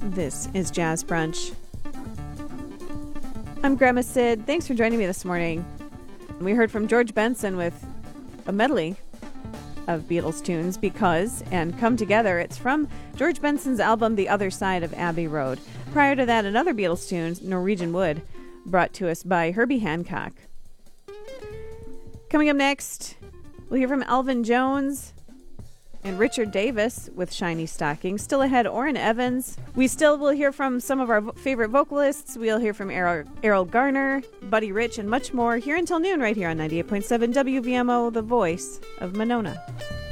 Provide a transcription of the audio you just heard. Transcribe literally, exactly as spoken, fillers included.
This is Jazz Brunch. I'm Grandma Sid. Thanks for joining me this morning. We heard from George Benson with a medley of Beatles tunes, Because and Come Together. It's from George Benson's album The Other Side of Abbey Road. Prior to that, another Beatles tune, Norwegian Wood, brought to us by Herbie Hancock. Coming up next, we'll hear from Elvin Jones and Richard Davis with Shiny Stockings. Still ahead, Orrin Evans. We still will hear from some of our vo- favorite vocalists. We'll hear from Errol, Errol Garner, Buddy Rich, and much more here until noon right here on ninety-eight point seven W V M O, the voice of Monona.